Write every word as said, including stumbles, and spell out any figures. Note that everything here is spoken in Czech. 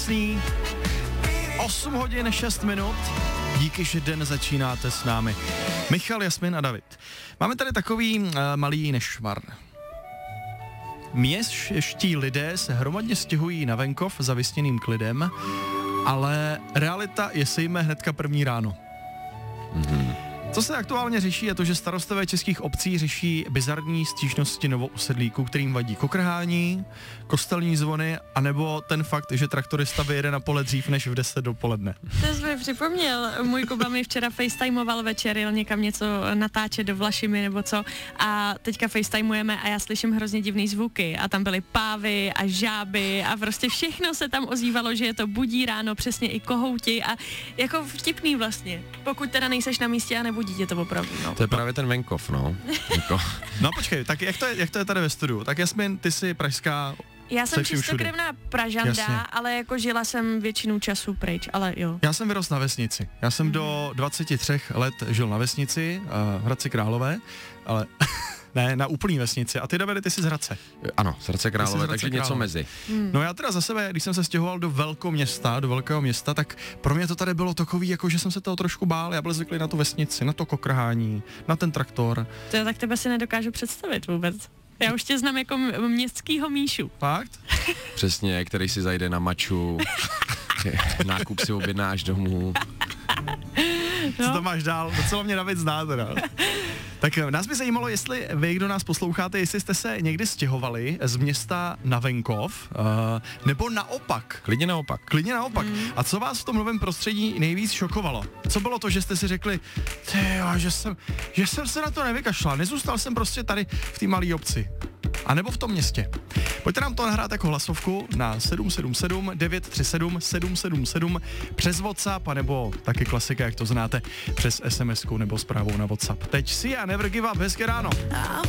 krásný. osm hodin šest minut. Díky, že den začínáte s námi. Michal, Jasmin a David. Máme tady takový uh, malý nešvar. Městští lidé se hromadně stěhují na venkov za vysněným klidem, ale realita je sejme hnedka první ráno. Mm-hmm. Co se aktuálně řeší, je to, že starostové českých obcí řeší bizarní stížnosti novousedlíků, kterým vadí kokrhání, kostelní zvony, anebo ten fakt, že traktorista vyjede na pole dřív než v deset dopoledne. To jsi mi připomněl, můj Kuba mi včera facetimeoval večer, jel někam něco natáčet do Vlašimi nebo co a teďka facetimujeme a já slyším hrozně divný zvuky a tam byly pávy a žáby a prostě všechno se tam ozývalo, že je to budí ráno, přesně i kohouti a jako vtipný vlastně, pokud teda nejseš na místě a nebudí tě to opravdu, no. To je právě ten venkov, no. Jako. No počkej, tak jak to je, jak to je tady ve studiu? Tak Jasmin, ty jsi pražská. Já jsem čistokrevná Pražanda, Jasně. ale jako žila jsem většinu času pryč, ale jo. Já jsem vyrost na vesnici. Já jsem mm. do dvacet tři let žil na vesnici, uh, v Hradci Králové, ale ne, na úplný vesnici. A ty, Davide, ty jsi z Hradce. Ano, z Hradce Králové, takže Králové. Něco mezi. Mm. No já teda za sebe, když jsem se stěhoval do velkého města, do velkého města, tak pro mě to tady bylo takový, jako že jsem se toho trošku bál. Já byl zvyklý na tu vesnici, na to kokrhání, na ten traktor. To já tak tebe si nedokážu představit vůbec. Já už tě znám jako městskýho Míšu. Fakt? Přesně, který si zajde na maču, nákup si objednáš domů. No. Co to máš dál? Docela mě David zná teda. Tak nás by zajímalo, jestli vy, kdo nás posloucháte, jestli jste se někdy stěhovali z města na venkov, uh, nebo naopak. Klidně naopak. Klidně naopak. Mm. A co vás v tom novém prostředí nejvíc šokovalo? Co bylo to, že jste si řekli, tyjo, že jsem, že jsem se na to nevykašlal, nezůstal jsem prostě tady v té malé obci. A nebo v tom městě. Pojďte nám to nahrát jako hlasovku na sedm sedm sedm devět tři sedm sedm sedm sedm přes WhatsApp, anebo taky klasika, jak to znáte, přes SMSku nebo zprávou na WhatsApp. Teď si a Never Give Up, hezké ráno.